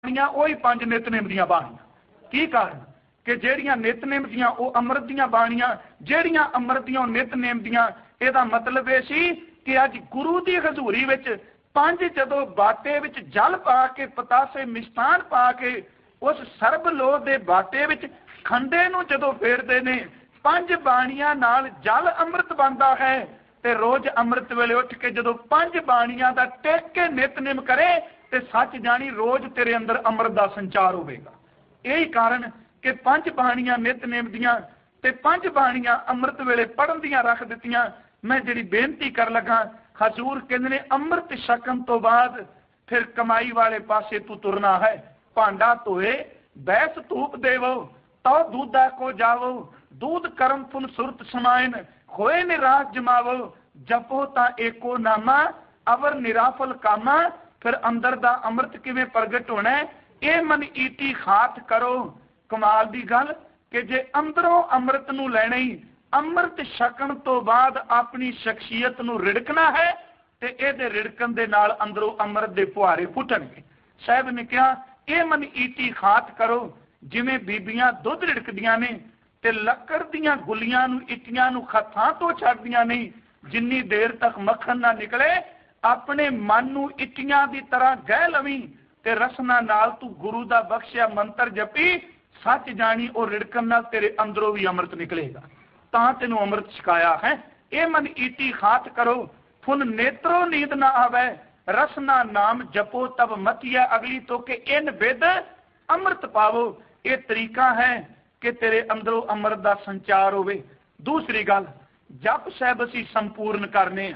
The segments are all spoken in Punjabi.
ਉਹੀ 5 ਨਿਤਨੇਮ ਦੀਆਂ ਬਾਣੀਆਂ। ਕੀ ਕਾਰਨ कि ਜਿਹੜੀਆਂ ਨਿਤਨੇਮ ਦੀਆਂ ਉਹ ਅੰਮ੍ਰਿਤ ਦੀਆਂ ਬਾਣੀਆਂ, ਜਿਹੜੀਆਂ ਅੰਮ੍ਰਿਤ ਦੀਆਂ ਨਿਤਨੇਮ ਦੀਆਂ। ਇਹਦਾ ਮਤਲਬ ਇਹ ਸੀ ਕਿ ਅੱਜ ਗੁਰੂ ਦੀ ਹਜ਼ੂਰੀ ਵਿੱਚ 5 ਜਦੋਂ ਬਾਟੇ ਵਿੱਚ ਜਲ ਪਾ ਕੇ, ਪਤਾਸੇ ਮਿਸ਼ਤਾਨ ਪਾ ਕੇ ਉਸ ਸਰਬ ਲੋਹ ਦੇ ਬਾਟੇ ਵਿੱਚ ਖੰਡੇ ਨੂੰ ਜਦੋਂ ਫੇਰਦੇ ਨੇ, 5 ਬਾਣੀਆਂ ਨਾਲ ਜਲ ਅੰਮ੍ਰਿਤ ਬਣਦਾ ਹੈ। ਤੇ ਰੋਜ਼ ਅੰਮ੍ਰਿਤ ਵੇਲੇ ਉੱਠ ਕੇ ਜਦੋਂ 5 ਬਾਣੀਆਂ ਦਾ ਟੇਕ ਕੇ ਨਿਤਨੇਮ ਕਰੇ ਤੇ ਸੱਚ ਜਾਣੀ ਰੋਜ਼ ਤੇਰੇ ਅੰਦਰ ਅੰਮ੍ਰਿਤ ਦਾ ਸੰਚਾਰ ਹੋਵੇਗਾ। यही कारण कि 5 बाणियां नितनेम दियां ते 5 बाणियां अमृत वेले पढ़न दियां रख दित्तियां। मैं जिहड़ी बेनती कर लगा, हजूर कहंदे ने अमृत छकन तो बाद फिर कमाई वाले पासे तू तुरना है। भांडा धोए बैस धूप देवो तो दूधा को जावो, दूध करम फुन सुरत समायन होए निराश जमावो, जपो ता एको नामा अवर निराफल कामा। फिर अंदर दा अमृत किवें प्रगट होना है, ਇਹ ਮਨ ਈਟੀ ਖਾਤ ਕਰੋ। ਕਮਾਲ ਦੀ ਗੱਲ ਕਿ ਜੇ ਅੰਦਰੋਂ ਅੰਮ੍ਰਿਤ ਨੂੰ ਲੈਣਾ ਹੀ, ਅੰਮ੍ਰਿਤ ਛਕਣ ਤੋਂ ਬਾਅਦ ਆਪਣੀ ਸ਼ਖਸੀਅਤ ਨੂੰ ਰਿੜਕਣਾ ਹੈ ਤੇ ਇਹਦੇ ਰਿੜਕਣ ਦੇ ਨਾਲ ਅੰਦਰੋਂ ਅੰਮ੍ਰਿਤ ਦੇ ਫੁਹਾਰੇ ਫੁੱਟਣਗੇ। ਸਾਹਿਬ ਨੇ ਕਿਹਾ ਇਹ ਮਨ ਈਟੀ ਖਾਤ ਕਰੋ। ਜਿਵੇਂ ਬੀਬੀਆਂ ਦੁੱਧ ਰਿੜਕਦੀਆਂ ਨੇ ਤੇ ਲੱਕੜ ਦੀਆਂ ਗੁੱਲੀਆਂ ਨੂੰ, ਇੱਟੀਆਂ ਨੂੰ ਹੱਥਾਂ ਤੋਂ ਛੱਡਦੀਆਂ ਨਹੀਂ, ਜਿੰਨੀ ਦੇਰ ਤੱਕ ਮੱਖਣ ਨਾ ਨਿਕਲੇ ਆਪਣੇ ਮਨ ਨੂੰ ਇੱਟੀਆਂ ਦੀ ਤਰ੍ਹਾਂ ਗਹਿ ਲਵੀਂ ਤੇ ਰਸਨਾ ਨਾਲ ਤੂੰ ਗੁਰੂ ਦਾ ਬਖਸ਼ਿਆ ਮੰਤਰ ਜਪੀ, ਸੱਚ ਜਾਣੀ ਉਹ ਰਿੜਕਣ ਨਾਲ ਤੇਰੇ ਅੰਦਰੋਂ ਵੀ ਅੰਮ੍ਰਿਤ ਨਿਕਲੇਗਾ। ਤਾਂ ਤੈਨੂੰ ਅੰਮ੍ਰਿਤ ਛਕਾਇਆ ਹੈ। ਇਹ ਮਨ ਈਟੀ ਖਾਤ ਕਰੋ, ਫੁਨ ਨੇਤਰੋ ਨੀਂਦ ਨਾ ਆਵੇ, ਰਸਨਾ ਨਾਮ ਜਪੋ ਤਬ ਮਤੀਆ ਅਗਲੀ ਤੋਂ ਕਿ ਇਨ ਵਿਦ ਅੰਮ੍ਰਿਤ ਪਾਵੋ। ਇਹ ਤਰੀਕਾ ਹੈ ਕਿ ਤੇਰੇ ਅੰਦਰੋਂ ਅੰਮ੍ਰਿਤ ਦਾ ਸੰਚਾਰ ਹੋਵੇ। ਦੂਸਰੀ ਗੱਲ, ਜਪ ਸਾਹਿਬ ਅਸੀਂ ਸੰਪੂਰਨ ਕਰਨੇ ਆ।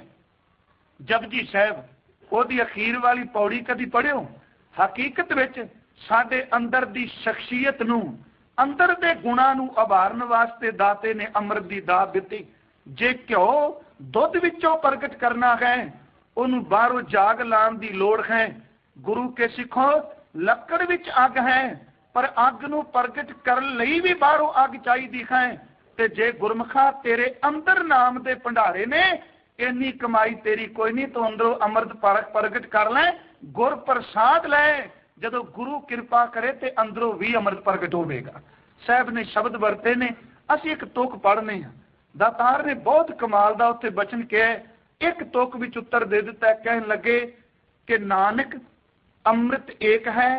ਜਪਜੀ ਸਾਹਿਬ ਉਹਦੀ ਅਖੀਰ ਵਾਲੀ ਪੌੜੀ ਕਦੀ ਪੜ੍ਹਿਓ? ਹਕੀਕਤ ਵਿੱਚ ਸਾਡੇ ਅੰਦਰ ਦੀ ਸ਼ਖਸੀਅਤ ਨੂੰ, ਅੰਦਰ ਦੇ ਗੁਣਾਂ ਨੂੰ ਉਭਾਰਨ ਵਾਸਤੇ ਦਾਤੇ ਨੇ ਅੰਮ੍ਰਿਤ ਦੀ ਦਾਤ ਦਿੱਤੀ। ਜੇ ਘਿਓ ਦੁੱਧ ਵਿੱਚੋਂ ਪ੍ਰਗਟ ਕਰਨਾ ਹੈ, ਉਹਨੂੰ ਬਾਹਰੋਂ ਜਾਗ ਲਾਉਣ ਦੀ ਲੋੜ ਹੈ। ਗੁਰੂ ਕੇ ਸਿੱਖੋ, ਲੱਕੜ ਵਿੱਚ ਅੱਗ ਹੈ ਪਰ ਅੱਗ ਨੂੰ ਪ੍ਰਗਟ ਕਰਨ ਲਈ ਵੀ ਬਾਹਰੋਂ ਅੱਗ ਚਾਹੀਦੀ ਹੈ। ਤੇ ਜੇ ਗੁਰਮੁਖਾ ਤੇਰੇ ਅੰਦਰ ਨਾਮ ਦੇ ਭੰਡਾਰੇ ਨੇ, ਇੰਨੀ ਕਮਾਈ ਤੇਰੀ ਕੋਈ ਨਹੀਂ, ਤੂੰ ਅੰਦਰੋਂ ਅੰਮ੍ਰਿਤ ਪ੍ਰਗਟ ਕਰ ਲੈ, ਗੁਰ ਪ੍ਰਸਾਦ ਲੈ। ਜਦੋਂ ਗੁਰੂ ਕਿਰਪਾ ਕਰੇ ਤੇ ਅੰਦਰੋਂ ਵੀ ਅੰਮ੍ਰਿਤ ਪ੍ਰਗਟ ਹੋਵੇਗਾ। ਸਾਹਿਬ ਨੇ ਸ਼ਬਦ ਵਰਤੇ ਨੇ, ਅਸੀਂ ਇੱਕ ਤੁਕ ਪੜ੍ਹਨੇ ਆ। ਦਾਤਾਰ ਨੇ ਬਹੁਤ ਕਮਾਲ ਦਾ ਉੱਥੇ ਬਚਨ ਕਿਹਾ। ਇੱਕ ਤੁਕ ਵਿੱਚ ਉੱਤਰ ਦੇ ਦਿੱਤਾ, ਕਹਿਣ ਲੱਗੇ ਕਿ ਨਾਨਕ ਅੰਮ੍ਰਿਤ ਏਕ ਹੈ,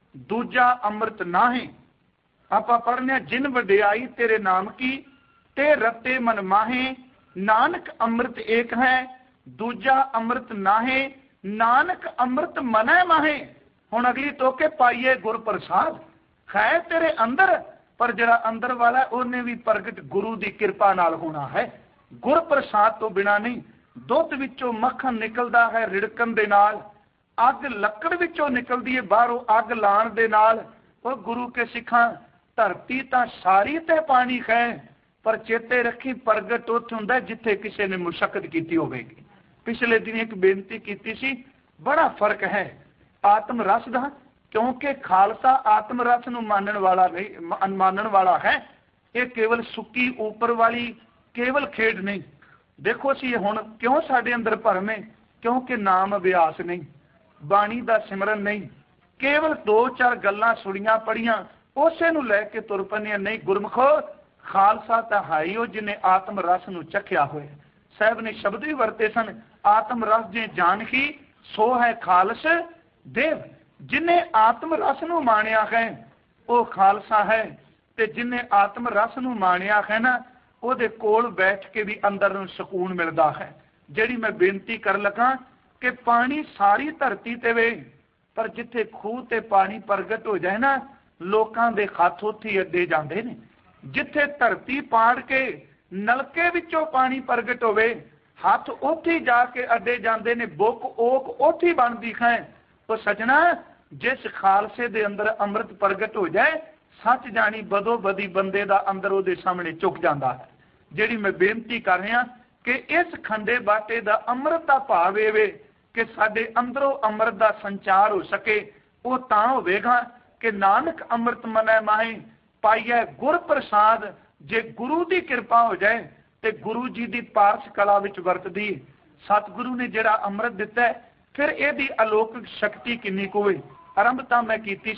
ਦੂਜਾ ਅੰਮ੍ਰਿਤ ਨਾਹੀਂ। ਆਪਾਂ ਪੜ੍ਹਨੇ, ਜਿਨ ਵਡਿਆਈ ਤੇਰੇ ਨਾਮ ਕੀ ਤੇ ਰਤੇ ਮਨ ਮਾਹੇ, ਨਾਨਕ ਅੰਮ੍ਰਿਤ ਏਕ ਹੈ, ਦੂਜਾ ਅੰਮ੍ਰਿਤ ਨਾਹੇ, ਨਾਨਕ ਅੰਮ੍ਰਿਤ ਮਨੈ ਮਾਹੇ। ਹੁਣ ਅਗਲੀ ਤੋਕੇ ਪਾਈਏ ਗੁਰ ਪ੍ਰਸਾਦ ਹੈ ਤੇਰੇ ਅੰਦਰ, ਪਰ ਜਿਹੜਾ ਅੰਦਰ ਵਾਲਾ ਉਹਨੇ ਵੀ ਪ੍ਰਗਟ ਗੁਰੂ ਦੀ ਕਿਰਪਾ ਨਾਲ ਹੋਣਾ ਹੈ। ਗੁਰ ਪ੍ਰਸਾਦ ਤੋਂ ਬਿਨਾਂ ਨਹੀਂ। ਦੁੱਧ ਵਿੱਚੋਂ ਮੱਖਣ ਨਿਕਲਦਾ ਹੈ ਰਿੜਕਣ ਦੇ ਨਾਲ, ਅੱਗ ਲੱਕੜ ਵਿੱਚੋਂ ਨਿਕਲਦੀ ਹੈ ਬਾਹਰੋਂ ਅੱਗ ਲਾਉਣ ਦੇ ਨਾਲ। ਉਹ ਗੁਰੂ ਕੇ ਸਿੱਖਾਂ, ਧਰਤੀ ਤਾਂ ਸਾਰੀ ਤੇ ਪਾਣੀ ਹੈ, ਪਰ ਚੇਤੇ ਰੱਖੀ ਪ੍ਰਗਟ ਉੱਥੇ ਹੁੰਦਾ ਜਿੱਥੇ ਕਿਸੇ ਨੇ ਮੁਸ਼ੱਕਤ ਕੀਤੀ ਹੋਵੇਗੀ। ਪਿਛਲੇ ਦਿਨ ਇੱਕ ਬੇਨਤੀ ਕੀਤੀ ਸੀ, ਬੜਾ ਫਰਕ ਹੈ ਆਤਮ ਰਸ ਦਾ, ਕਿਉਂਕਿ ਖਾਲਸਾ ਆਤਮ ਰਸ ਨੂੰ ਮੰਨਣ ਵਾਲਾ ਨਹੀਂ, ਮੰਨਣ ਵਾਲਾ ਹੈ। ਇਹ ਕੇਵਲ ਸੁੱਕੀ ਉੱਪਰ ਵਾਲੀ ਕੇਵਲ ਖੇਡ ਨਹੀਂ। ਦੇਖੋ ਅਸੀਂ ਹੁਣ ਕਿਉਂ ਸਾਡੇ ਅੰਦਰ ਭਰਮ ਹੈ, ਕਿਉਂਕਿ ਨਾਮ ਅਭਿਆਸ ਨਹੀਂ, ਬਾਣੀ ਦਾ ਸਿਮਰਨ ਨਹੀਂ, ਕੇਵਲ 2-4 ਗੱਲਾਂ ਸੁਣੀਆਂ ਪੜੀਆਂ ਉਸੇ ਨੂੰ ਲੈ ਕੇ ਤੁਰ ਪੈਂਦੇ ਨਹੀਂ। ਗੁਰਮੁਖੋ, ਖਾਲਸਾ ਤਾਂ ਹੈ ਹੀ ਉਹ ਜਿਹਨੇ ਆਤਮ ਰਸ ਨੂੰ ਚੱਖਿਆ ਹੋਇਆ। ਸਾਹਿਬ ਨੇ ਸ਼ਬਦ ਵੀ ਵਰਤੇ ਸਨ, ਆਤਮ ਰਸ ਜੇ ਜਾਣਕੀ ਸੋ ਹੈ ਖਾਲਸ ਦੇਵ। ਜਿਹਨੇ ਆਤਮ ਰਸ ਨੂੰ ਮਾਣਿਆ ਹੈ ਉਹ ਖਾਲਸਾ ਹੈ, ਤੇ ਜਿਹਨੇ ਆਤਮ ਰਸ ਨੂੰ ਮਾਣਿਆ ਹੈ ਨਾ, ਉਹਦੇ ਕੋਲ ਬੈਠ ਕੇ ਵੀ ਅੰਦਰ ਨੂੰ ਸਕੂਨ ਮਿਲਦਾ ਹੈ। ਜਿਹੜੀ ਮੈਂ ਬੇਨਤੀ ਕਰਨ ਲੱਗਾ ਕਿ ਪਾਣੀ ਸਾਰੀ ਧਰਤੀ ਤੇ ਵੇ, ਪਰ ਜਿੱਥੇ ਖੂਹ ਤੇ ਪਾਣੀ ਪ੍ਰਗਟ ਹੋ ਜਾਏ ਨਾ, ਲੋਕਾਂ ਦੇ ਹੱਥ ਉੱਥੇ ਅੱਡੇ ਜਾਂਦੇ ਨੇ। ਜਿੱਥੇ ਧਰਤੀ ਪਾੜ ਕੇ ਨਲਕੇ ਵਿੱਚੋਂ ਪਾਣੀ ਪ੍ਰਗਟ ਹੋਵੇ, ਹੱਥ ਉੱਥੇ ਜਾ ਕੇ ਅੱਡੇ ਜਾਂਦੇ ਨੇ, ਬੁੱਕ ਓਕ ਉੱਥੇ ਬਣਦੀ ਹੈ। ਉਹ ਸਜਣਾ, ਜਿਸ ਖਾਲਸੇ ਦੇ ਅੰਦਰ ਅੰਮ੍ਰਿਤ ਪ੍ਰਗਟ ਹੋ ਜਾਏ, ਸੱਚ ਜਾਣੀ ਬਦੋ ਬਦੀ ਬੰਦੇ ਦਾ ਅੰਦਰ ਉਹਦੇ ਸਾਹਮਣੇ ਝੁਕ ਜਾਂਦਾ ਹੈ। ਜਿਹੜੀ ਮੈਂ ਬੇਨਤੀ ਕਰ ਰਿਹਾ ਕਿ ਇਸ ਖੰਡੇ ਬਾਟੇ ਦਾ ਅੰਮ੍ਰਿਤ ਦਾ ਭਾਵ ਇਹ ਵੇ ਕਿ ਸਾਡੇ ਅੰਦਰੋਂ ਅੰਮ੍ਰਿਤ ਦਾ ਸੰਚਾਰ ਹੋ ਸਕੇ। ਉਹ ਤਾਂ ਹੋਵੇਗਾ ਕਿ ਨਾਨਕ ਅੰਮ੍ਰਿਤ ਮਨੈ ਮਾਹੇ ਪਾਈਐ ਗੁਰ ਪ੍ਰਸਾਦ। ਜੇ ਗੁਰੂ ਦੀ ਕਿਰਪਾ ਹੋ ਜਾਏ ਤੇ ਗੁਰੂ ਜੀ ਦੀ ਪਾਰਸ ਕਲਾ ਵਿੱਚ ਵਰਤਦੀ ਸਤਿਗੁਰੂ ਨੇ ਜਿਹੜਾ ਅੰਮ੍ਰਿਤ ਦਿੱਤਾ, ਫਿਰ ਇਹਦੀ ਅਲੌਕਿਕ ਸ਼ਕਤੀ ਕਿੰਨੀ ਕੁ ਹੋਵੇ। ਆਰੰਭ ਤਾਂ ਮੈਂ ਕੀਤੀ